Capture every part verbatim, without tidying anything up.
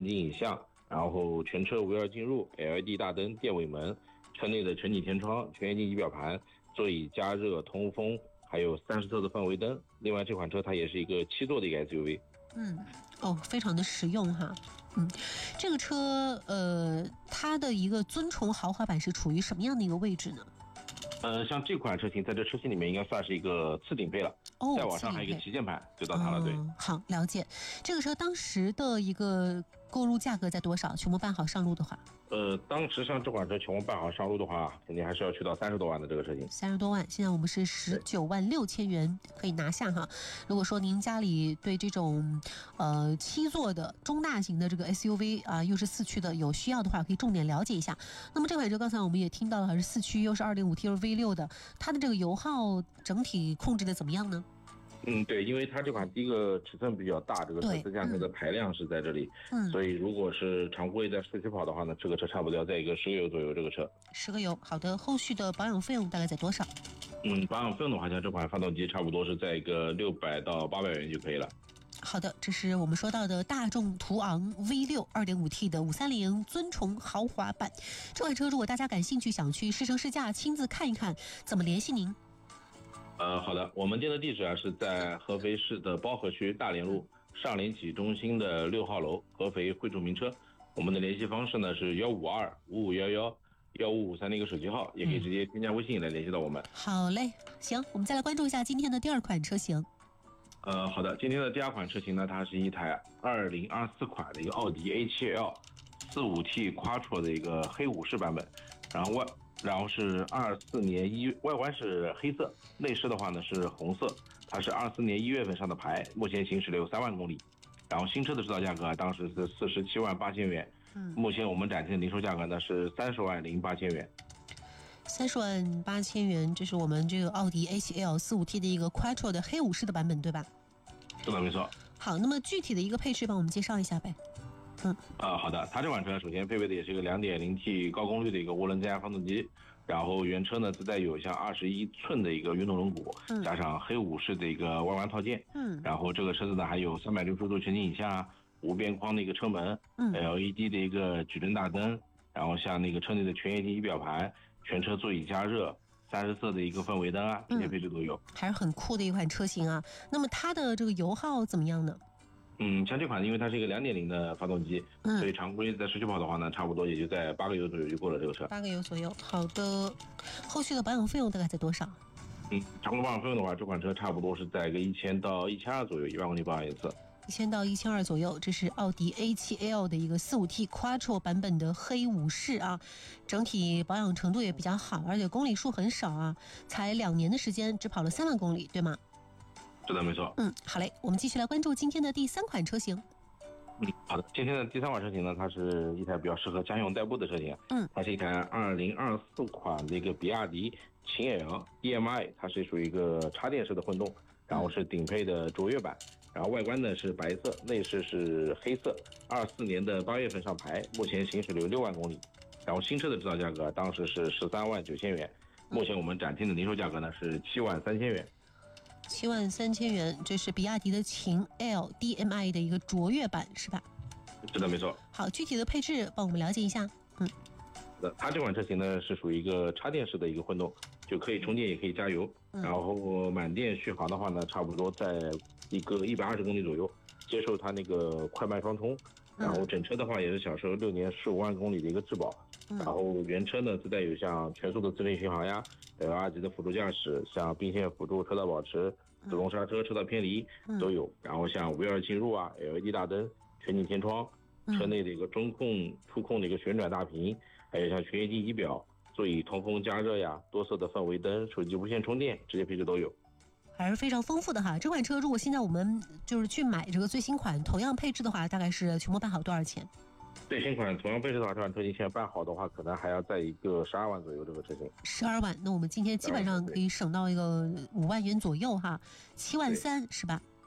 景影像，然后全车无钥进入 ，L E D 大灯、电尾门，车内的全景天窗、全液晶仪表盘、座椅加热、通风，还有三十色的氛围灯。另外，这款车它也是一个七座的一个 S U V。 嗯，哦，非常的实用哈。嗯，这个车呃，它的一个尊崇豪华版是处于什么样的一个位置呢？ 呃，像这款车型在这车型里面应该算是一个次顶配了。 哦， 再往上还有一个旗舰版，就到它了。对、 嗯，好，了解。这个车当时的一个购入价格在多少？全部办好上路的话， 呃，当时像这款车全部办好上路的话，肯定还是要去到三十多万的这个车型。 三十多万，现在我们是十九万六千元可以拿下哈。如果说您家里对这种呃七座的中大型的这个 S U V 啊、呃，又是四驱的有需要的话，可以重点了解一下。那么这款车刚才我们也听到了，是四驱，又是 二点五 T 又是 V 六 的，它的这个油耗整体控制的怎么样呢？ 嗯，对，因为它这款第一个尺寸比较大，这个车自驾车的排量是在这里，嗯，所以如果是常规在市区跑的话呢，这个车差不多要在一个十个油左右。这个车十个油，好的。后续的保养费用大概在多少？ 嗯，保养费用的话，像这款发动机差不多是在一个六百到八百元就可以了。 好的，这是我们说到的大众途昂 V 六 二点五 T 的五三零尊崇豪华版。这款车如果大家感兴趣，想去试乘试驾亲自看一看，怎么联系您？ 呃，好的，我们店的地址啊是在合肥市的包河区大连路上联启中心的六号楼，合肥汇众名车。我们的联系方式呢是幺五二五五幺幺幺五五三的一个手机号，也可以直接添加微信来联系到我们。 好嘞，行，我们再来关注一下今天的第二款车型。 呃，好的，今天的第二款车型呢，它是一台二零二四款的一个奥迪 A 七 L 四五 T Quattro 的一个黑武士版本，然后外。然后是二四年一月，外观是黑色，内饰的话呢是红色，它是二四年一月份上的牌，目前行驶了有三万公里。然后新车的制造价格啊，当时是四十七万八千元，嗯，目前我们展厅的零售价格呢是三十万零八千元。 三十万八千元，这是我们这个奥迪 A 七 L 四五 T 的一个 Quattro 的黑武士的版本，对吧？ 是的，没错。 好，那么具体的一个配置帮我们介绍一下呗。嗯， 啊、呃，好的，它这款车首先配备的也是一个 两点零 T 高功率的一个涡轮增压发动机，然后原车呢自带有像二十一寸的一个运动轮毂，嗯、加上黑武士的一个外观套件，嗯，然后这个车子呢还有三百六十度全景影像、无边框的一个车门，嗯 ，L E D 的一个矩阵大灯，然后像那个车内的全液晶仪表盘、全车座椅加热、三十色的一个氛围灯啊，这些配置都有， 嗯，还是很酷的一款车型啊。那么它的这个油耗怎么样呢？ 嗯，像这款因为它是一个 两点零 的发动机，嗯，所以常规在市区跑的话呢，差不多也就在八个油左右就过了这个车。 八个油左右，好的。后续的保养费用大概在多少？ 嗯，常规保养费用的话，这款车差不多是在一个一千到一千二左右，一万公里保养一次。 一千到一千二左右，这是奥迪 A 七 L 的一个四五 T Quattro 版本的黑武士啊，整体保养程度也比较好，而且公里数很少啊，才两年的时间，只跑了三万公里，对吗？ 是的，没错。 嗯，好嘞，我们继续来关注今天的第三款车型。 嗯，好的，今天的第三款车型呢，它是一台比较适合家用代步的车型。嗯，它是一台二零二四款的一个比亚迪秦 L D M I， 它是属于一个插电式的混动，然后是顶配的卓越版，然后外观呢是白色，内饰是黑色，二四年的八月份上牌，目前行驶了有六万公里。然后新车的制造价格当时是十三万九千元，目前我们展厅的零售价格呢是七万三千元。 七万三千元，这是比亚迪的秦 L D M I 的一个卓越版，是吧？ 是的，没错。 好，具体的配置帮我们了解一下。嗯， 它这款车型呢是属于一个插电式的一个混动，就可以充电也可以加油，嗯、然后满电续航的话呢，差不多在一个一百二十公里左右，接受它那个快慢双充。然后整车的话也是享受六年十五万公里的一个质保，嗯、然后原车呢自带有像全速的自适应巡航呀。L R 级的辅助驾驶，像并线辅助、车道保持、自动刹车、车道偏离都有。然后像无钥匙进入啊、L E D 大灯、全景天窗、车内的一个中控触控的一个旋转大屏，还有像全液晶仪表、座椅通风加热呀、多色的氛围灯、手机无线充电，这些配置都有。 还是非常丰富的哈。这款车如果现在我们就是去买这个最新款，同样配置的话，大概是全部办好多少钱？ 最新款同样配置的话，这款车型现在办好的话，可能还要在一个十二万左右这个车型。 十二万，那我们今天基本上可以省到一个五万元左右哈，七万三是吧？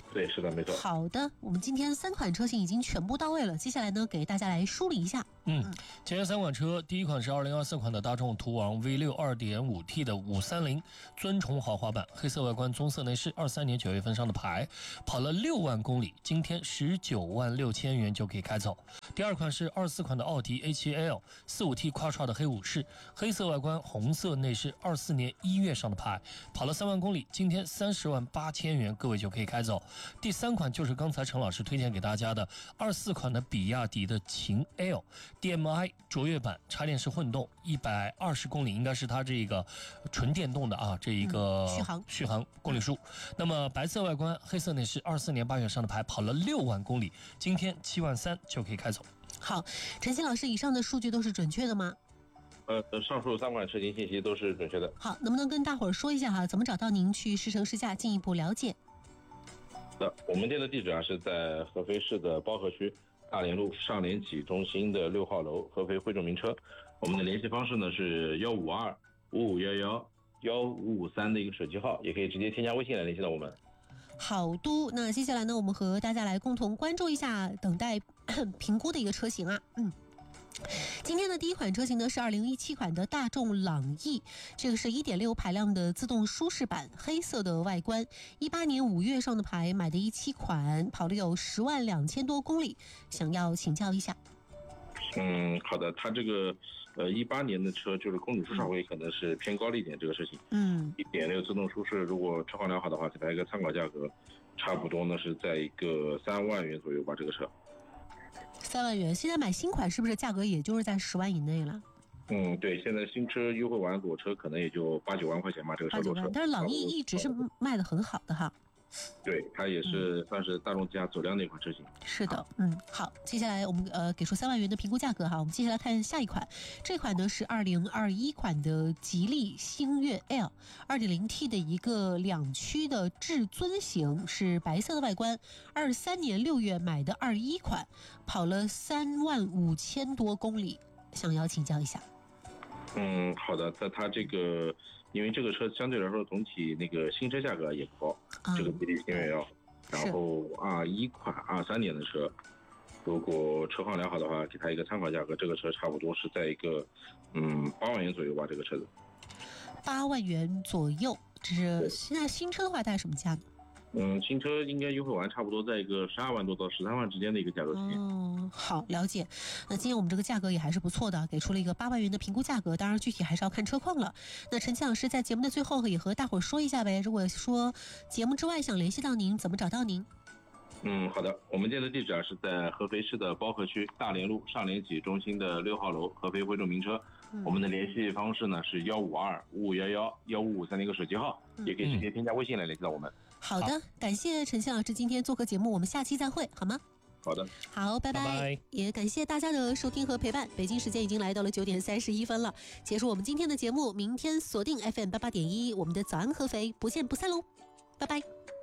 对，是的，没错。 好的，我们今天三款车型已经全部到位了，接下来呢，给大家来梳理一下。 嗯，今天三款车，第一款是二零二四款的大众途昂 V 六 二点五 T 的五三零尊崇豪华版，黑色外观，棕色内饰，二三年九月份上的牌，跑了六万公里，今天十九万六千元就可以开走。第二款是二四款的奥迪 A 七 L 四五 T 跨 的黑武士，黑色外观，红色内饰，二四年一月上的牌，跑了三万公里，今天三十万八千元，各位就可以开走。第三款就是刚才陈老师推荐给大家的二四款的比亚迪的秦 L D M I 卓越版，插电式混动，一百二十公里，应该是它这个纯电动的啊，这一个续航续航公里数。那么白色外观，黑色内饰，二四年八月上的牌，跑了六万公里，今天七万三就可以开走。 好，陈曦老师，以上的数据都是准确的吗？ 呃，上述三款车型信息都是准确的。 好，能不能跟大伙儿说一下哈，怎么找到您去试乘试驾，进一步了解？ 的，我们店的地址啊是在合肥市的包河区大连路上联启中心的六号楼，合肥汇众名车。我们的联系方式呢是幺五二五五幺幺幺五五三的一个手机号，也可以直接添加微信来联系到我们。 好的，那接下来呢，我们和大家来共同关注一下等待评估的一个车型啊，嗯。今天的第一款车型呢是二零一七款的大众朗逸，这个是 一点六 排量的自动舒适版，黑色的外观，一八年五月上的牌，买的一七款，跑了有十万两千多公里，想要请教一下。 嗯，好的，它这个呃一八年的车就是公里数稍微可能是偏高了一点，这个事情。 嗯， 一点六自动舒适，如果车况良好的话，给它一个参考价格，差不多呢是在一个三万元左右吧，这个车。 三万元，现在买新款是不是价格也就是在十万以内了？ 嗯，对，现在新车优惠完裸车可能也就八九万块钱吧，这个车裸车。 但是朗逸一直是卖的很好的哈。 对，它也是算是大众之家走量的一款车型。 是的，嗯，好，接下来我们呃给出三万元的评估价格哈，我们接下来看下一款，这款呢是二零二一款的吉利星越 L 二点零 T 的一个两驱的至尊型，是白色的外观，二三年六月买的二一款，跑了三万五千多公里，想要请教一下。 嗯，好的，在它这个。因为这个车相对来说总体那个新车价格也不高，嗯、这个吉利星越 L， 然后二一款二三年的车，如果车况良好的话，给它一个参考价格，这个车差不多是在一个嗯八万元左右吧，这个车子。 八万元左右，这是现在新车的话大概什么价呢？ 嗯，新车应该优惠完差不多在一个十二万多到十三万之间的一个价格区间。 嗯，好，了解。那今天我们这个价格也还是不错的，给出了一个八万元的评估价格，当然具体还是要看车况了。那陈曦老师在节目的最后也和大伙儿说一下呗，如果说节目之外想联系到您，怎么找到您？ 嗯，好的，我们店的地址啊是在合肥市的包河区大连路上联启中心的六号楼，合肥汇众名车。嗯、我们的联系方式呢是幺五二五五幺幺幺五五三的一个手机号，嗯、也可以直接添加微信来联系到我们。 好的，好，感谢陈曦老师今天做客节目，我们下期再会，好吗？ 好的， 好，拜拜。 拜拜， 也感谢大家的收听和陪伴。北京时间已经来到了九点三十一分了，结束我们今天的节目，明天锁定 F M 八八点一，我们的早安合肥，不见不散喽，拜拜。